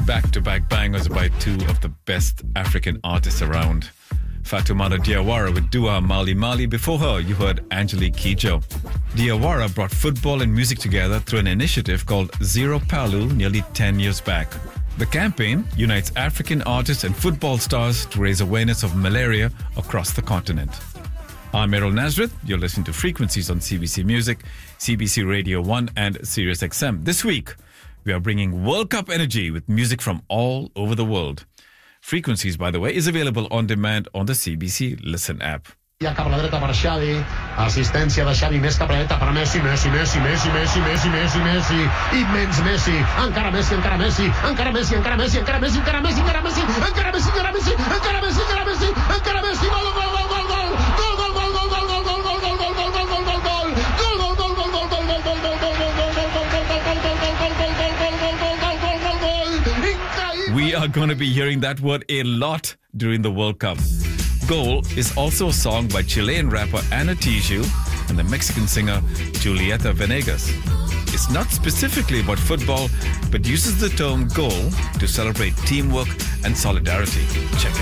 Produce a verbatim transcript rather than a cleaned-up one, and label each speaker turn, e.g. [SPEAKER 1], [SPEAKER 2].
[SPEAKER 1] back-to-back bangers by two of the best African artists around. Fatoumata Diawara with Dua Mali Mali. Before her, you heard Angelique Kidjo. Diawara brought football and music together through an initiative called Zero Palu nearly ten years back. The campaign unites African artists and football stars to raise awareness of malaria across the continent. I'm Errol Nazareth. You're listening to Frequencies on C B C Music, C B C Radio one and Sirius X M. This week, we are bringing World Cup energy with music from all over the world. Frequencies, by the way, is available on demand on the C B C Listen app.
[SPEAKER 2] Ja cap a la dreta per Xavi, assistència de Xavi, més cap a la dreta per Messi, Messi, Messi, Messi, Messi, Messi, Messi, Messi, immens Messi, encara Messi, encara Messi, encara Messi, encara Messi, encara Messi, encara Messi, encara Messi, encara Messi, encara Messi, encara Messi, encara Messi, encara Messi, gol, gol, gol, gol, gol, gol, gol, gol, gol, gol, gol, gol, gol, gol, gol, gol, gol, gol,
[SPEAKER 1] We are going to be hearing that word a lot during the World Cup. Goal is also a song by Chilean rapper Ana Tijoux and the Mexican singer Julieta Venegas. It's not specifically about football, but uses the term goal to celebrate teamwork and solidarity. Check it